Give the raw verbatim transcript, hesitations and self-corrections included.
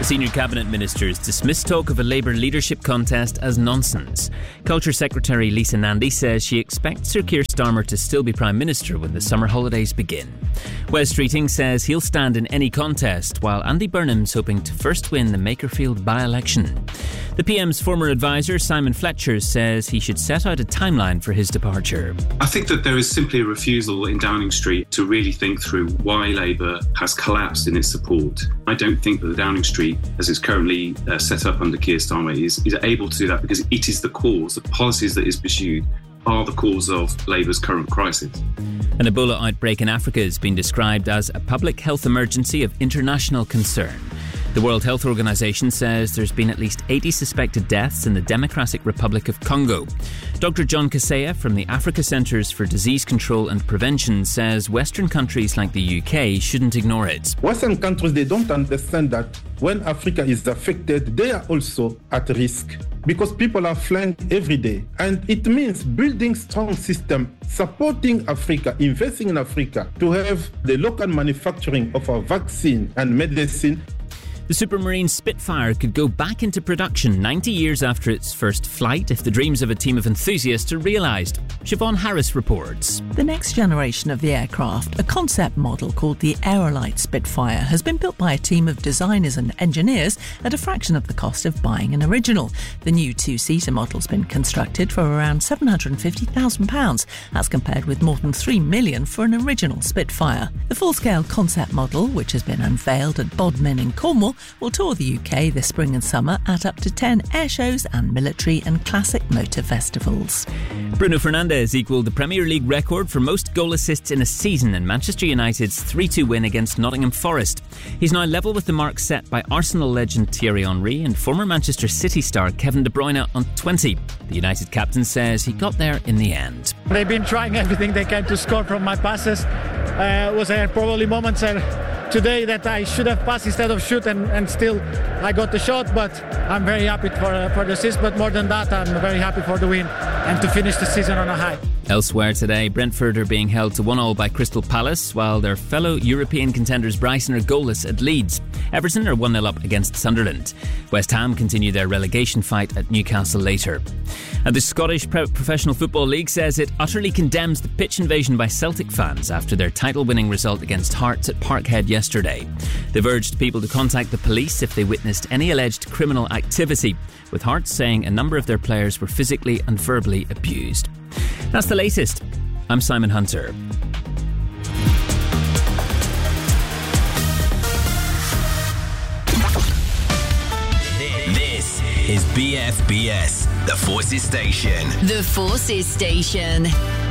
The senior cabinet ministers dismissed talk of a Labour leadership contest as nonsense. Culture Secretary Lisa Nandy says she expects Sir Keir Starmer to still be Prime Minister when the summer holidays begin. Wes Streeting says he'll stand in any contest, while Andy Burnham's hoping to first win the Makerfield by-election. The P M's former advisor, Simon Fletcher, says he should set out a timeline for his departure. I think that there is simply a refusal in Downing Street to really think through why Labour has collapsed in its support. I don't think that the Downing Street, as it's currently uh, set up under Keir Starmer, is, is able to do that, because it is the cause, the policies that is pursued are the cause of Labour's current crisis. An Ebola outbreak in Africa has been described as a public health emergency of international concern. The World Health Organization says there's been at least eighty suspected deaths in the Democratic Republic of Congo. Doctor John Kaseya from the Africa Centres for Disease Control and Prevention says Western countries like the U K shouldn't ignore it. Western countries, they don't understand that when Africa is affected, they are also at risk, because people are flying every day. And it means building strong system, supporting Africa, investing in Africa to have the local manufacturing of our vaccine and medicine. The Supermarine Spitfire could go back into production ninety years after its first flight if the dreams of a team of enthusiasts are realised. Siobhan Harris reports. The next generation of the aircraft, a concept model called the Aerolite Spitfire, has been built by a team of designers and engineers at a fraction of the cost of buying an original. The new two-seater model's been constructed for around seven hundred fifty thousand pounds, as compared with more than three million pounds for an original Spitfire. The full-scale concept model, which has been unveiled at Bodmin in Cornwall, will tour the U K this spring and summer at up to ten air shows and military and classic motor festivals. Bruno Fernandes equalled the Premier League record for most goal assists in a season in Manchester United's three two win against Nottingham Forest. He's now level with the mark set by Arsenal legend Thierry Henry and former Manchester City star Kevin De Bruyne on twenty. The United captain says he got there in the end. They've been trying everything they can to score from my passes. Uh, was there probably moments uh, today that I should have passed instead of shoot, and, and still I got the shot, but I'm very happy for, uh, for the assist. But more than that, I'm very happy for the win and to finish the season on a high. Elsewhere today, Brentford are being held to one all by Crystal Palace, while their fellow European contenders Brighton are goalless at Leeds. Everton are one nil up against Sunderland. West Ham continue their relegation fight at Newcastle later. And the Scottish Pro- Professional Football League says it utterly condemns the pitch invasion by Celtic fans after their title-winning result against Hearts at Parkhead yesterday. They've urged people to contact the police if they witnessed any alleged criminal activity, with Hearts saying a number of their players were physically and verbally abused. That's the latest. I'm Simon Hunter. This is B F B S, the Forces Station. The Forces Station.